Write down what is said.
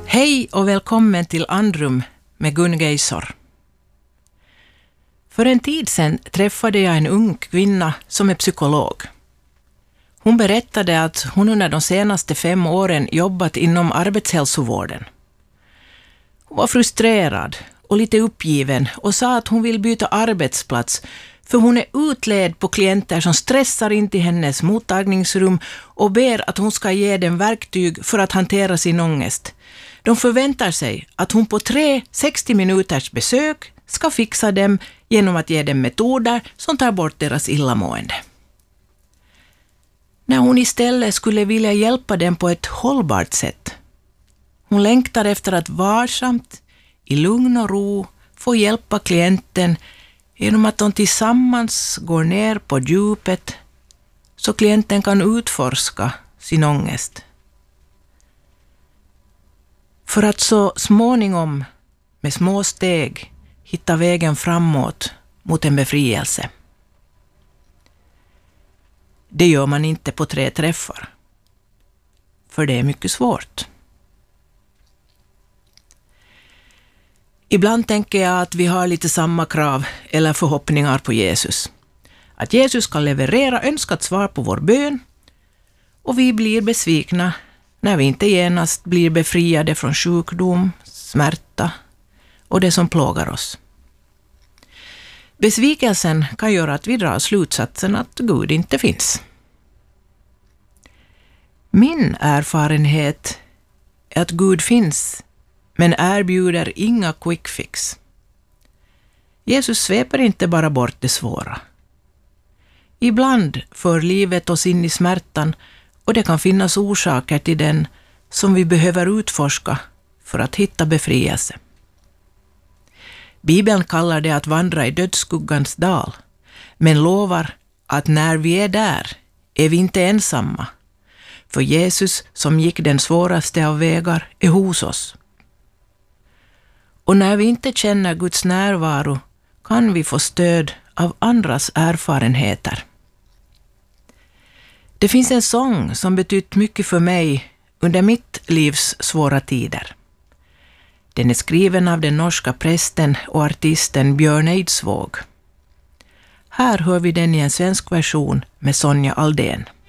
Hej och välkommen till Andrum med Gun Geisor. För en tid sedan träffade jag en ung kvinna som är psykolog. Hon berättade att hon under de senaste 5 åren jobbat inom arbetshälsovården. Hon var frustrerad och lite uppgiven och sa att hon vill byta arbetsplats för hon är utled på klienter som stressar in till hennes mottagningsrum och ber att hon ska ge dem verktyg för att hantera sin ångest. De förväntar sig att hon på 60 minuters besök ska fixa dem genom att ge dem metoder som tar bort deras illamående. När hon istället skulle vilja hjälpa dem på ett hållbart sätt. Hon längtar efter att varsamt, i lugn och ro, få hjälpa klienten genom att de tillsammans går ner på djupet så klienten kan utforska sin ångest. För att så småningom med små steg hitta vägen framåt mot en befrielse. Det gör man inte på 3 träffar. För det är mycket svårt. Ibland tänker jag att vi har lite samma krav eller förhoppningar på Jesus. Att Jesus ska leverera önskat svar på vår bön och vi blir besvikna när vi inte genast blir befriade från sjukdom, smärta och det som plågar oss. Besvikelsen kan göra att vi drar slutsatsen att Gud inte finns. Min erfarenhet är att Gud finns men erbjuder inga quick fix. Jesus sveper inte bara bort det svåra. Ibland för livet oss in i smärtan och det kan finnas orsaker till den som vi behöver utforska för att hitta befrielse. Bibeln kallar det att vandra i dödsskuggans dal, men lovar att när vi är där är vi inte ensamma. För Jesus som gick den svåraste av vägar är hos oss. Och när vi inte känner Guds närvaro kan vi få stöd av andras erfarenheter. Det finns en sång som betytt mycket för mig under mitt livs svåra tider. Den är skriven av den norska prästen och artisten Björn Eidsvåg. Här hör vi den i en svensk version med Sonja Aldén.